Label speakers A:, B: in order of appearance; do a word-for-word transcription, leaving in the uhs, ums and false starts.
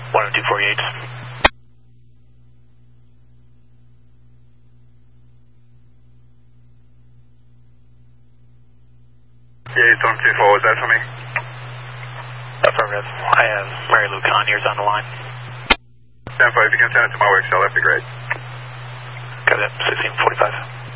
A: one oh two forty-eight.
B: Yeah, Storm two four, was that for me?
A: Affirmative. I have Mary Lou Conyers on the line.
B: ten four, if you can send it to my work cell, that'd be great.
A: Got it, sixteen forty-five.